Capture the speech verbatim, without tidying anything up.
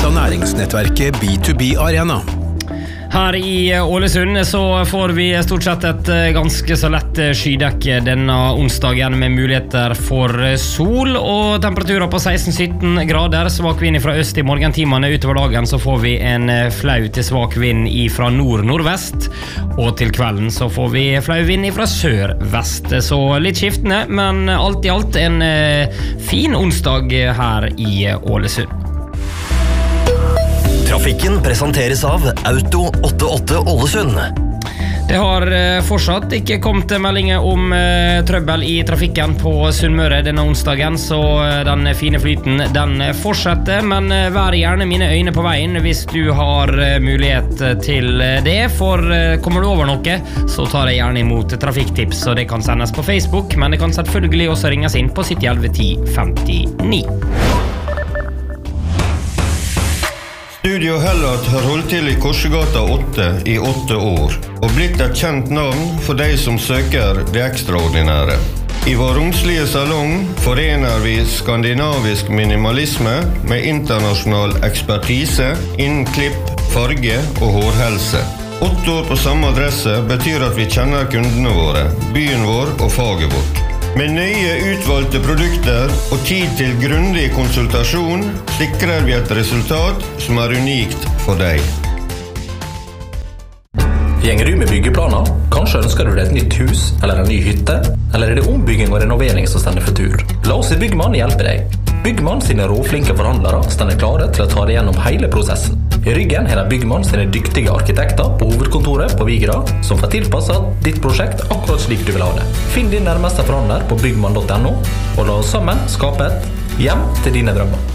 av næringsnettverket B to B Arena. Her i Ålesund så får vi stort sett et ganske så lett skydekke denne onsdagen med muligheter for sol og temperaturer på seksten til sytten grader. Svak vind fra øst i morgentimene. Utover dagen så får vi en flau til svak vind fra nord-nordvest, og til kvelden så får vi flau vind fra sør-vest. Så litt skiftende, men alt i alt en fin onsdag her i Ålesund. Trafikken presenteres av Auto åttiåtte Ålesund. Det har fortsatt ikke kommet meldinger om eh, trøbbel i trafikken på Sunnmøre denne onsdagen, så den fine flyten den fortsetter, men eh, vær gjerne mine øyne på veien hvis du har eh, mulighet til det, for eh, kommer du over noe, så tar jeg gjerne imot trafikktips, og det kan sendes på Facebook, men det kan selvfølgelig også ringes inn på sytti elleve ti femtini. Studio Hellat har holdt til i Korsegata åtte i åtte år, og blitt et kjent navn for de som søker det ekstraordinære. I vår romslige salong forener vi skandinavisk minimalisme med internasjonal ekspertise innen klipp, farge og hårhelse. Åtte år på samme adresse betyr at vi kjenner kundene våre, byen vår og faget vårt. Med nøye utvalgte produkter og tid til grundig konsultasjon sikrer vi et resultat som er unikt for deg. Gjenger du med byggeplaner? Kanskje ønsker du deg et nytt hus eller en ny hytte? Eller er det ombygging og renovering som stender for tur? La oss i Byggmann hjelpe deg. Byggmann sine råflinke forhandlere stender klare til å ta deg gjennom hele prosessen. I ryggen er det Byggmann sine dyktige arkitekter på hovedkontoret på Vigra, som får tilpasset ditt prosjekt akkurat slik du vil ha det. Finn din nærmeste forhandler på byggmann punktum no, og la oss sammen skape et hjem til dine drømmer.